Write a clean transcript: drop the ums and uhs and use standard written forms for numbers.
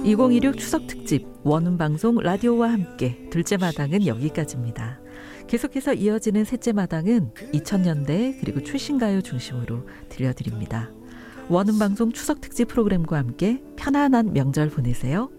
2016 추석 특집 원음방송 라디오와 함께 둘째 마당은 여기까지입니다. 계속해서 이어지는 셋째 마당은 2000년대 그리고 최신가요 중심으로 들려드립니다. 원음방송 추석 특집 프로그램과 함께 편안한 명절 보내세요.